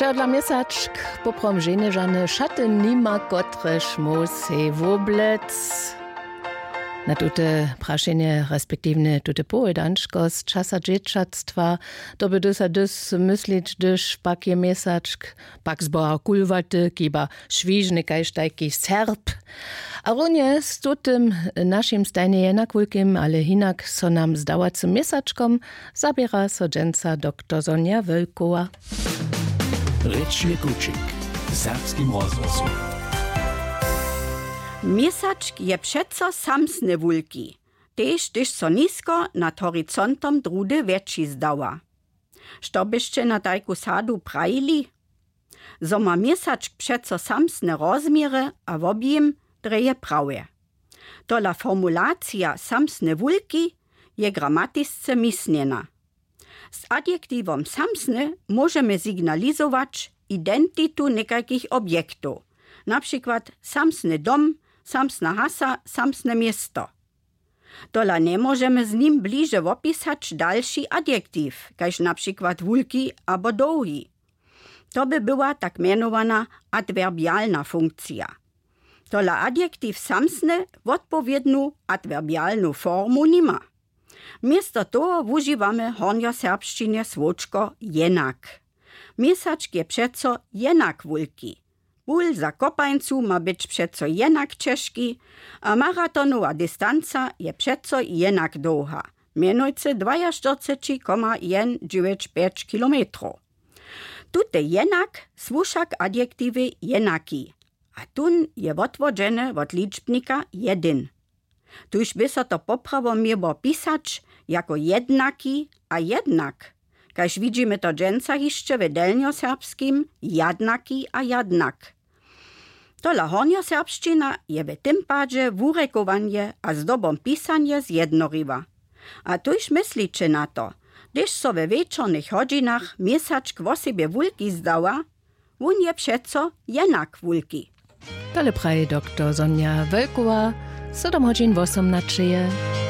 Dla miesaczk poprom żeneżane szaty nima kotreż musej woblec. Na tute praszenie, respektywne tute pojedanczko z czasa dzieciactwa, to by dysa dys myślić, dyż pak je miesaczk, pak zbora kulwaty, kiba świżny kajsztajki serb. A runie z tutym naszym stajnie jednak wielkim, ale hinak so nam zdałacym miesaczkom zabiera sodzenca dr Sonja Wölkowa. Ryczny Kuczyk w serbskim rozgłosu. Miesaczk je przeco samsne wulki, tež tyž so nisko nad horizontom drudy větší zdała. Što byście na tajku sadu prajili? Zo ma miesaczk przeco samsne rozmiery a w objem dreje prawie. Tola formulacja samsne wulki je gramatisce misniena. Z adjektivom samsne możemy signalizować identitu nekakich objektów, na przykład samsny dom, samsna hasa, samsne miesto. Tola nie możemy z nim bliżej opisać dalszy adjektiv, kaž na przykład wulki albo dołhi. To by była tak mianowana adwerbialna funkcja. Tola adjektiv samsne odpowiednią adwerbialną formu nima. Miesto toho używamy w hornjoserbszczynie słoczko jenak. Miesaczk je przeco jenak wulki. Wul za kopańcu ma być przeco jenak ciężki, a maratonowa dystanca je przeco jenak długa. Mianujcy 42,195 km. Tute jenak słuszak adjektywy jenaki, a tun je odwodzene od liczbnika 1. Tuż by so to poprawo miło pisać jako jednaki a jednak. Kaž widzimy to dżęca jeszcze w delnioserbskim jadnaki a jadnak. Tola hornjoserbszczyna je w tym padzie wurekowanie a zdobom pisanie zjednoriwa. A tuż myślicie na to, gdyż so we wieczornych hodzinach miesaczk w sobie wulki zdała, wun je przeco jenak wulki. Tole praje dr Sonja Wölkowa, 7 godzin 8 na 3.